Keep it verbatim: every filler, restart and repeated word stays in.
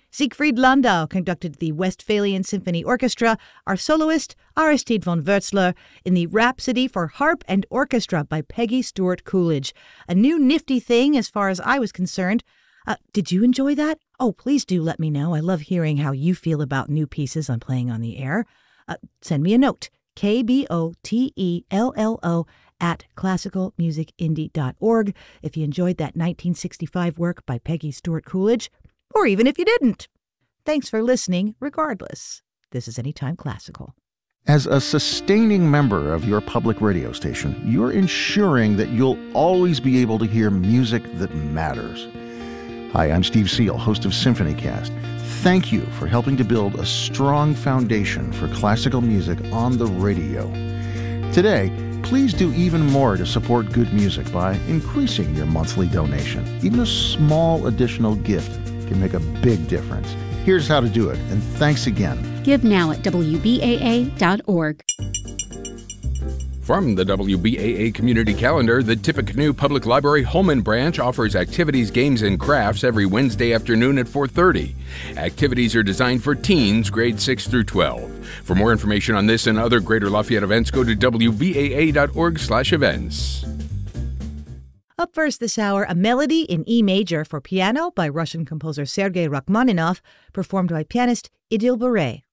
Siegfried Landau conducted the Westphalian Symphony Orchestra, our soloist, Aristide von Wurzler, in the Rhapsody for Harp and Orchestra by Peggy Stewart Coolidge. A new nifty thing as far as I was concerned. Uh, did you enjoy that? Oh, please do let me know. I love hearing how you feel about new pieces I'm playing on the air. Uh, send me a note, K B O T E L L O at classical music indie dot org if you enjoyed that nineteen sixty-five work by Peggy Stewart Coolidge, or even if you didn't. Thanks for listening regardless. This is Anytime Classical. As a sustaining member of your public radio station, you're ensuring that you'll always be able to hear music that matters. Hi, I'm Steve Seal, host of SymphonyCast. Thank you for helping to build a strong foundation for classical music on the radio. Today, please do even more to support good music by increasing your monthly donation. Even a small additional gift can make a big difference. Here's how to do it, and thanks again. Give now at W B A A dot org. From the W B A A Community Calendar, the Tippecanoe Public Library Holman Branch offers activities, games, and crafts every Wednesday afternoon at four thirty. Activities are designed for teens, grades six through twelve. For more information on this and other Greater Lafayette events, go to W B A A dot org slash events. Up first this hour, a melody in E major for piano by Russian composer Sergei Rachmaninoff, performed by pianist Idil Beret.